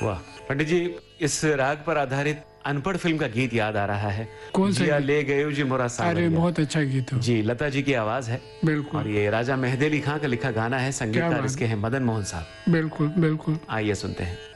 वाह पंडित जी, इस राग पर आधारित अनपढ़ फिल्म का गीत याद आ रहा है। कौन सा जिया गीत? ले गए जी मोरा अरे सावरिया। बहुत अच्छा गीत हो। जी, लता जी की आवाज है। बिल्कुल। और ये राजा मेहदी अली खां का लिखा गाना है, क्या संगीतकार बात इसके हैं मदन मोहन साहब। बिल्कुल बिल्कुल। आइए सुनते हैं।